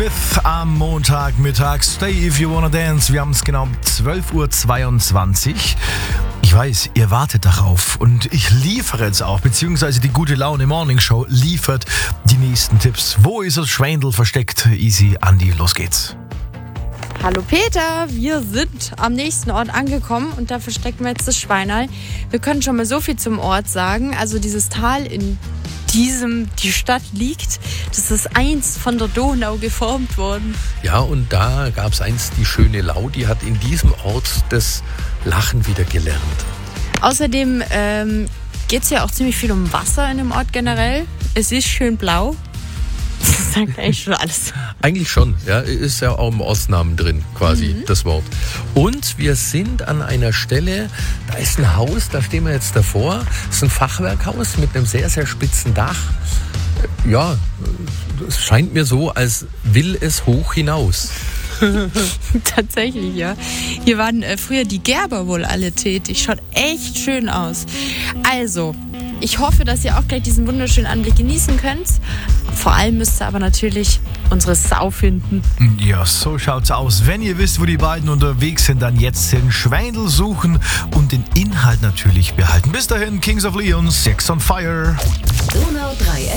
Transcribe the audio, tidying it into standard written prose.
Smith am Montagmittag. Stay if you wanna dance. Wir haben es genau 12.22 Uhr. Ich weiß, ihr wartet darauf und ich liefere jetzt auch, beziehungsweise die gute Laune Morning Show liefert die nächsten Tipps. Wo ist das Schwendel versteckt? Easy, Andi, los geht's. Hallo Peter, wir sind am nächsten Ort angekommen und da verstecken wir jetzt das Schweinerl. Wir können schon mal so viel zum Ort sagen. Also dieses Tal, in diesem die Stadt liegt, das ist einst von der Donau geformt worden. Ja, und da gab es einst die schöne Lau, die hat in diesem Ort das Lachen wieder gelernt. Außerdem geht es ja auch ziemlich viel um Wasser in dem Ort generell. Es ist schön blau. Das sagt eigentlich schon alles. Eigentlich schon, ja, ist ja auch im Ortsnamen drin, quasi, das Wort. Und wir sind an einer Stelle, da ist ein Haus, da stehen wir jetzt davor. Das ist ein Fachwerkhaus mit einem sehr, sehr spitzen Dach. Ja, es scheint mir so, als will es hoch hinaus. Tatsächlich, ja. Hier waren früher die Gerber wohl alle tätig. Schaut echt schön aus. Also, ich hoffe, dass ihr auch gleich diesen wunderschönen Anblick genießen könnt. Vor allem müsst ihr aber natürlich unsere Sau finden. Ja, so schaut's aus. Wenn ihr wisst, wo die beiden unterwegs sind, dann jetzt den Schwendel suchen und den Inhalt natürlich behalten. Bis dahin, Kings of Leon, Sex on Fire. Donau 3